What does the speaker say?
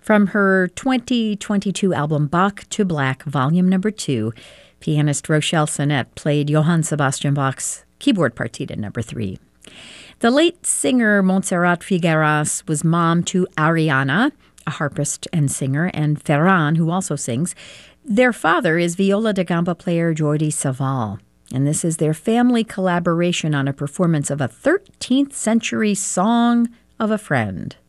From her 2022 album Bach to Black, Volume Number 2, pianist Rochelle Sinnett played Johann Sebastian Bach's keyboard partita number 3. The late singer Montserrat Figueras was mom to Ariana, a harpist and singer, and Ferran, who also sings. Their father is viola da gamba player Jordi Savall, and this is their family collaboration on a performance of a 13th century song of a friend.